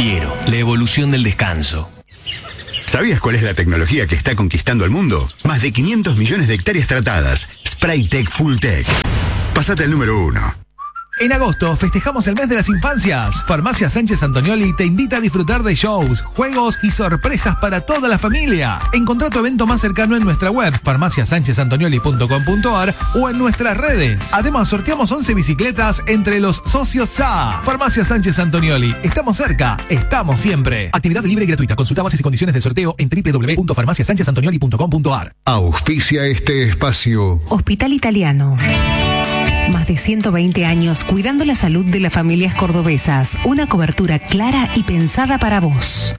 Piero, la evolución del descanso. ¿Sabías cuál es la tecnología que está conquistando el mundo? Más de 500 millones de hectáreas tratadas. Spraytec Fulltech. Pásate al número 1. En agosto festejamos el mes de las infancias. Farmacia Sánchez Antonioli te invita a disfrutar de shows, juegos y sorpresas para toda la familia. Encontrá tu evento más cercano en nuestra web, farmaciasanchezantonioli.com.ar o en nuestras redes. Además, sorteamos 11 bicicletas entre los socios SA. Farmacia Sánchez Antonioli. Estamos cerca, estamos siempre. Actividad libre y gratuita. Consulta bases y condiciones del sorteo en www.farmaciasanchezantonioli.com.ar. Auspicia este espacio. Hospital Italiano. Más de 120 años cuidando la salud de las familias cordobesas. Una cobertura clara y pensada para vos.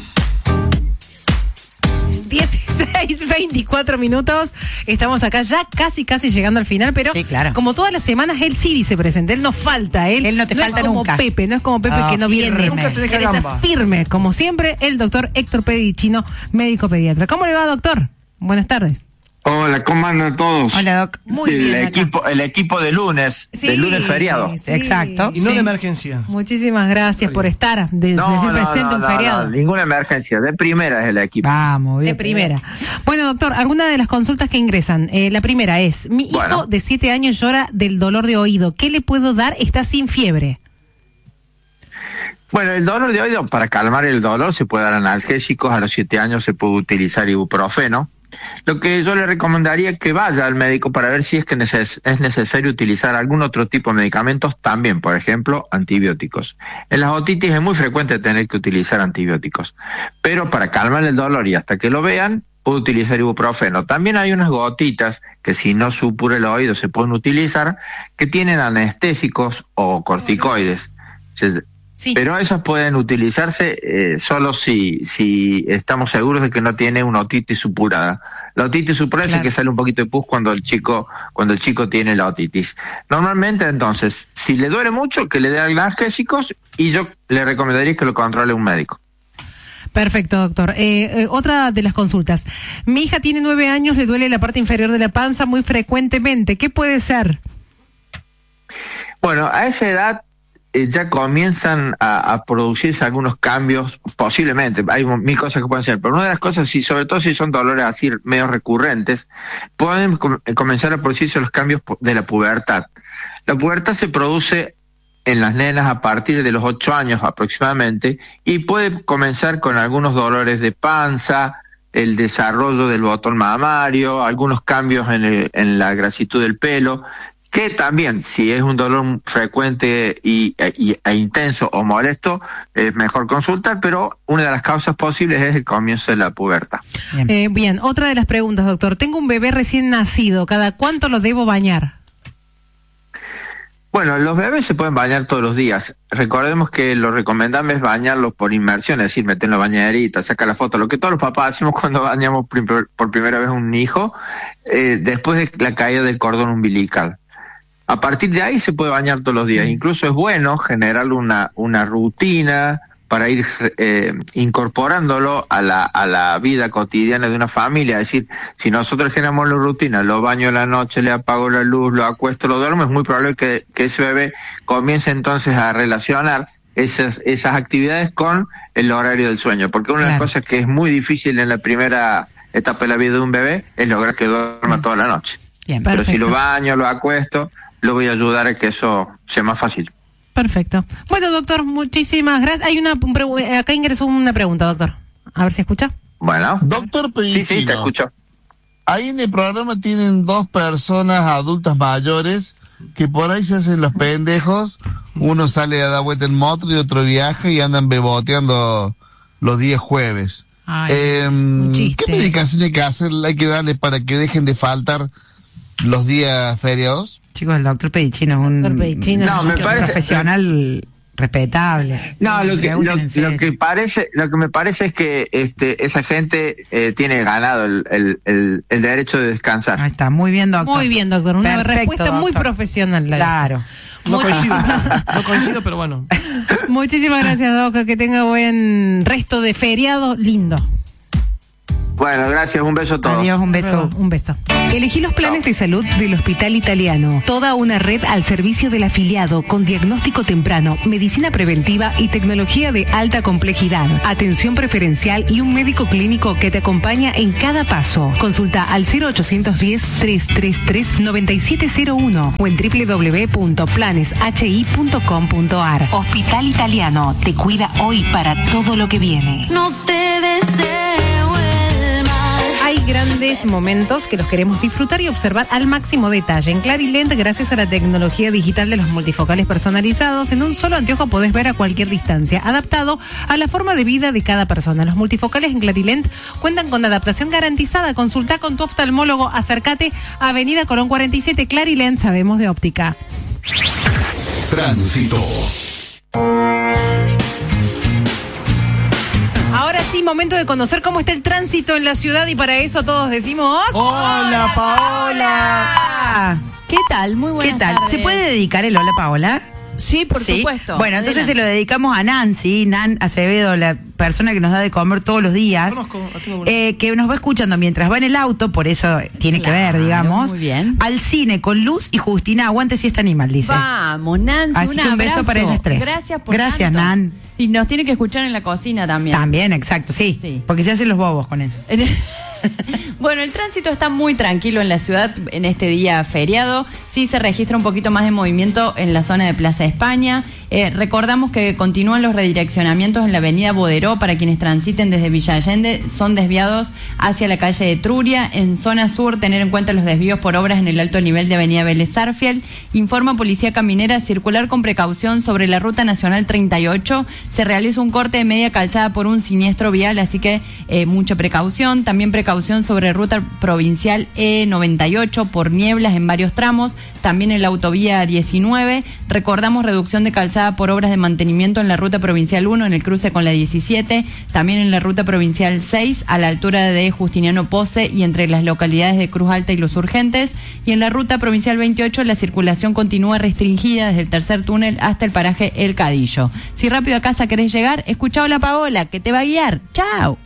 16:24 minutos. Estamos acá ya casi llegando al final, pero sí, claro, como todas las semanas, él sí dice presente, él no falta, él no te falta nunca. No es como Pepe que no viene. Nunca te deja Él está gamba. firme, como siempre, el doctor Héctor Pedicino, médico pediatra. ¿Cómo le va, doctor? Buenas tardes. Hola, ¿cómo andan todos? Hola, Doc. Muy bien acá. El equipo de lunes, Sí, de lunes feriado. sí, Exacto. Y no sí. de emergencia. Muchísimas gracias por estar, de decir presente un feriado. No, ninguna emergencia, de primera es el equipo. Vamos, bien. De primera. Bueno, doctor, algunas de las consultas que ingresan. La primera es, mi hijo de 7 años llora del dolor de oído. ¿Qué le puedo dar? Está sin fiebre. Bueno, el dolor de oído, para calmar el dolor se puede dar analgésicos, a los 7 años se puede utilizar ibuprofeno. Lo que yo le recomendaría es que vaya al médico para ver si es que es necesario utilizar algún otro tipo de medicamentos también, por ejemplo, antibióticos. En las otitis es muy frecuente tener que utilizar antibióticos, pero para calmar el dolor y hasta que lo vean, puede utilizar ibuprofeno. También hay unas gotitas que si no supura el oído se pueden utilizar, que tienen anestésicos o corticoides. Sí. Pero esas pueden utilizarse solo si estamos seguros de que no tiene una otitis supurada. La otitis supurada es el que sale un poquito de pus cuando el chico tiene la otitis. Normalmente, entonces, si le duele mucho, que le dé analgésicos y yo le recomendaría que lo controle un médico. Perfecto, doctor. Otra de las consultas. Mi hija tiene 9 años, le duele la parte inferior de la panza muy frecuentemente. ¿Qué puede ser? Bueno, a esa edad ya comienzan a producirse algunos cambios, posiblemente, hay mil cosas que pueden ser, pero una de las cosas, sobre todo si son dolores así medio recurrentes, pueden comenzar a producirse los cambios de la pubertad. La pubertad se produce en las nenas a partir de los 8 años aproximadamente y puede comenzar con algunos dolores de panza, el desarrollo del botón mamario, algunos cambios en la grasitud del pelo, que también, si es un dolor frecuente e intenso o molesto, es mejor consultar, pero una de las causas posibles es el comienzo de la pubertad. Bien, otra de las preguntas, doctor. Tengo un bebé recién nacido, ¿cada cuánto lo debo bañar? Bueno, los bebés se pueden bañar todos los días. Recordemos que lo recomendable es bañarlos por inmersión, es decir, meter en la bañerita, sacar la foto, lo que todos los papás hacemos cuando bañamos por primera vez un hijo, después de la caída del cordón umbilical. A partir de ahí se puede bañar todos los días. Incluso es bueno generar una rutina para ir incorporándolo a la vida cotidiana de una familia. Es decir, si nosotros generamos la rutina, lo baño en la noche, le apago la luz, lo acuesto, lo duermo, es muy probable que ese bebé comience entonces a relacionar esas actividades con el horario del sueño. Porque una de las cosas que es muy difícil en la primera etapa de la vida de un bebé es lograr que duerma toda la noche. Bien, pero perfecto. si lo baño, lo acuesto, lo voy a ayudar a que eso sea más fácil. Perfecto. Bueno, doctor, muchísimas gracias. Hay acá ingresó una pregunta, doctor. A ver si escucha. Bueno. Doctor Pedicino. Sí, te escucho. Ahí en el programa tienen 2 personas adultas mayores que por ahí se hacen los pendejos. Uno sale a dar vuelta en moto y otro viaja y andan beboteando los días jueves. Un chiste. ¿Qué medicación hay que darle para que dejen de faltar los días feriados? Chicos, el doctor Pedicino es un profesional respetable. No, lo que me parece es que esa gente tiene ganado el derecho de descansar. Ahí está, muy bien, doctor. Muy bien, doctor. Una Perfecto, respuesta doctor. muy profesional. Claro. No coincido, pero bueno. Muchísimas gracias, doctor. Que tenga buen resto de feriado lindo. Bueno, gracias, un beso a todos. Adiós, un beso. Un beso. Elegí los planes de salud del Hospital Italiano. Toda una red al servicio del afiliado con diagnóstico temprano, medicina preventiva y tecnología de alta complejidad. Atención preferencial y un médico clínico que te acompaña en cada paso. Consulta al 0810-333-9701 o en www.planeshi.com.ar. Hospital Italiano te cuida hoy para todo lo que viene. No te deseo el mal. Hay grandes momentos que los queremos disfrutar y observar al máximo detalle. En Clarilent, gracias a la tecnología digital de los multifocales personalizados, en un solo anteojo podés ver a cualquier distancia, adaptado a la forma de vida de cada persona. Los multifocales en Clarilent cuentan con adaptación garantizada. Consulta con tu oftalmólogo. Acércate a Avenida Colón 47. Clarilent, sabemos de óptica. Tránsito. Ahora sí, momento de conocer cómo está el tránsito en la ciudad y para eso todos decimos... ¡Hola, Paola! ¿Qué tal? Muy buenas ¿Qué tal? tardes. ¿Se puede dedicar el hola, Paola? Sí, por ¿Sí? supuesto. Bueno, entonces Adelante. se lo dedicamos a Nancy, Nan Acevedo, la persona que nos da de comer todos los días, que nos va escuchando mientras va en el auto, por eso tiene que ver, Claro, digamos. muy bien. Al cine con Luz y Justina, aguante si está animal, dice. Vamos, Nancy, Así un que un beso abrazo. para ellas tres. Gracias por Gracias, tanto. Nan. Y nos tiene que escuchar en la cocina también. También, exacto, sí, Sí. porque se hacen los bobos con eso. Bueno, el tránsito está muy tranquilo en la ciudad en este día feriado. Sí se registra un poquito más de movimiento en la zona de Plaza España. Recordamos que continúan los redireccionamientos en la avenida Boderó para quienes transiten desde Villa Allende. Son desviados hacia la calle de Etruria. En zona sur, tener en cuenta los desvíos por obras en el alto nivel de avenida Vélez Sarsfield. Informa Policía Caminera, circular con precaución sobre la ruta nacional 38. Se realiza un corte de media calzada por un siniestro vial, así que mucha precaución. También precaución sobre ruta provincial E98 por nieblas en varios tramos. También en la autovía 19. Recordamos reducción de calzada por obras de mantenimiento en la ruta provincial 1 en el cruce con la 17. También en la ruta provincial 6 a la altura de Justiniano Pose y entre las localidades de Cruz Alta y Los Urgentes. Y en la ruta provincial 28 la circulación continúa restringida desde el tercer túnel hasta el paraje El Cadillo. Si rápido a casa querés llegar, escuchá a la Paola que te va a guiar. ¡Chao!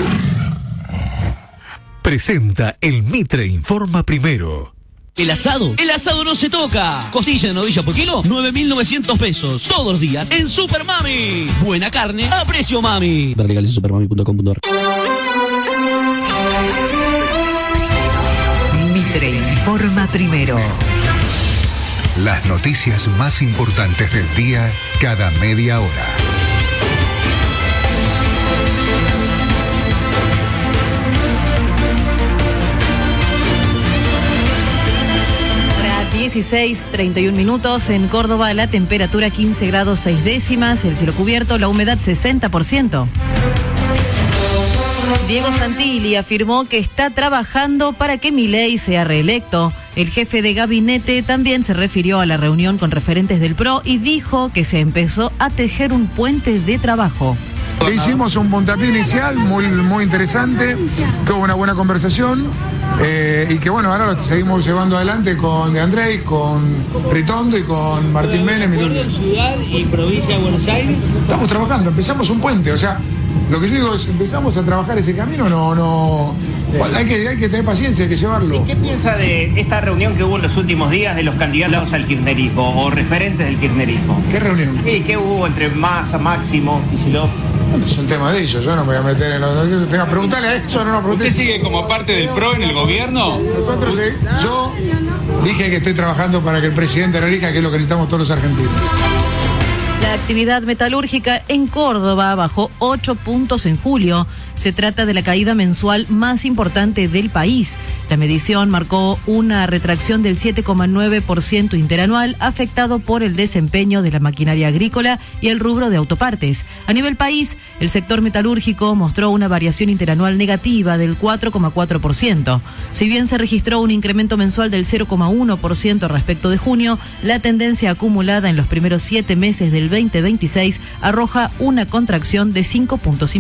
Presenta el Mitre Informa Primero. El asado no se toca. Costilla de novilla por kilo, 9.900 pesos. Todos los días en Super Mami. Buena carne a precio mami. Ver legales en supermami.com.ar. Mitre Informa Primero. Las noticias más importantes del día cada media hora. Hora 16:31 en Córdoba, la temperatura 15 grados 6 décimas, el cielo cubierto, la humedad 60%. Diego Santilli afirmó que está trabajando para que Milei sea reelecto. El jefe de gabinete también se refirió a la reunión con referentes del PRO y dijo que se empezó a tejer un puente de trabajo. Hicimos un puntapié inicial muy interesante, que hubo una buena conversación y que bueno, ahora lo seguimos llevando adelante con De Andrés, con Ritondo y con Martín Menem. Ciudad y provincia de Buenos Aires. Estamos trabajando, empezamos un puente, o sea, lo que yo digo es, empezamos a trabajar ese camino, hay que tener paciencia, hay que llevarlo. ¿Qué piensa de esta reunión que hubo en los últimos días de los candidatos al kirchnerismo o referentes del kirchnerismo? ¿Qué reunión? ¿Y qué hubo entre Massa, Máximo, Kicillof? Es un tema de ellos, yo no me voy a meter en los... Preguntarle a eso, no pregunté. ¿Usted sigue como parte del PRO en el gobierno? Nosotros sí. Yo dije que estoy trabajando para que el presidente relija, que es lo que necesitamos todos los argentinos. La actividad metalúrgica en Córdoba bajó 8 puntos en julio. Se trata de la caída mensual más importante del país. La medición marcó una retracción del 7,9% interanual, afectado por el desempeño de la maquinaria agrícola y el rubro de autopartes. A nivel país, el sector metalúrgico mostró una variación interanual negativa del 4,4%. Si bien se registró un incremento mensual del 0,1% respecto de junio, la tendencia acumulada en los primeros 7 meses del 2026 arroja una contracción de 5,5 puntos.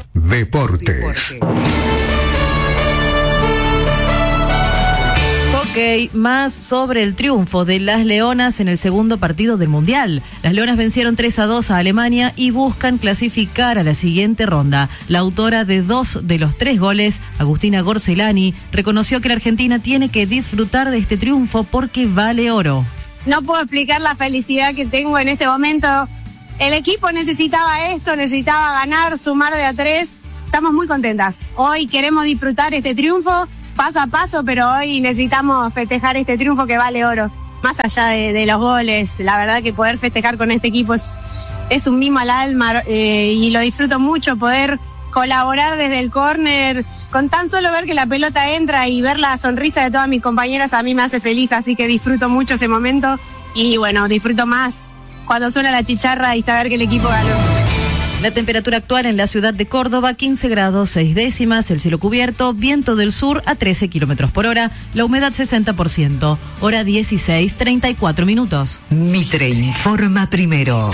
Deportes. Ok, más sobre el triunfo de las Leonas en el segundo partido del Mundial. Las Leonas vencieron 3-2 a Alemania y buscan clasificar a la siguiente ronda. La autora de 2 de los 3 goles, Agustina Gorcelani, reconoció que la Argentina tiene que disfrutar de este triunfo porque vale oro. No puedo explicar la felicidad que tengo en este momento. El equipo necesitaba esto, necesitaba ganar, sumar de a 3. Estamos muy contentas. Hoy queremos disfrutar este triunfo paso a paso, pero hoy necesitamos festejar este triunfo que vale oro. Más allá de los goles, la verdad que poder festejar con este equipo es un mimo al alma y lo disfruto mucho, poder colaborar desde el córner, con tan solo ver que la pelota entra y ver la sonrisa de todas mis compañeras a mí me hace feliz, así que disfruto mucho ese momento y bueno, disfruto más cuando suena la chicharra y saber que el equipo ganó. La temperatura actual en la ciudad de Córdoba, 15 grados 6 décimas, el cielo cubierto, viento del sur a 13 kilómetros por hora, la humedad 60%, hora 16:34 minutos. Mitre informa primero.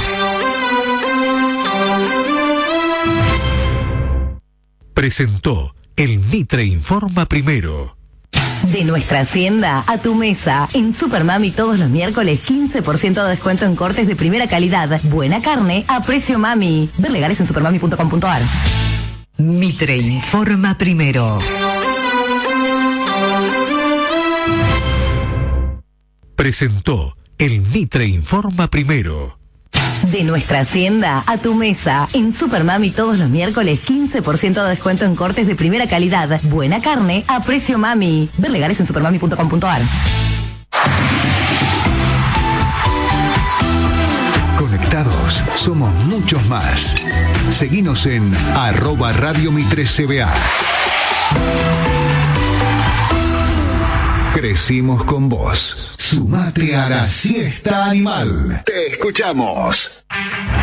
Presentó el Mitre informa primero. De nuestra hacienda a tu mesa. En Supermami todos los miércoles 15% de descuento en cortes de primera calidad. Buena carne a precio mami. Ver legales en supermami.com.ar. Mitre informa primero. Presentó el Mitre informa primero. De nuestra hacienda a tu mesa. En Supermami todos los miércoles 15% de descuento en cortes de primera calidad. Buena carne a precio mami. Ver legales en supermami.com.ar. Conectados somos muchos más. Seguinos en @Radio Mitre CBA. Crecimos con vos. Sumate a la siesta animal. Te escuchamos.